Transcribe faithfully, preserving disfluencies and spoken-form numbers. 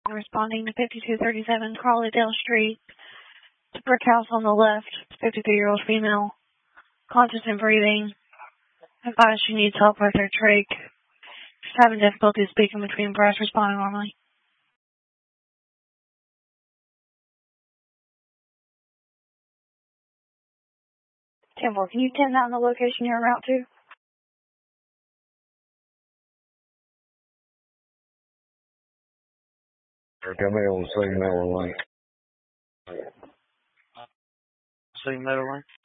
Responding to fifty-two thirty-seven Crawleydale Street. The brick house on the left. fifty-three-year-old female. Conscious and breathing. Advised she needs help with her trach. She's having difficulty speaking between breaths. Responding normally. ten four, can you ten out in the location you're en route to? Come here on Sing Meadow Lane. Sing Meadow Lane?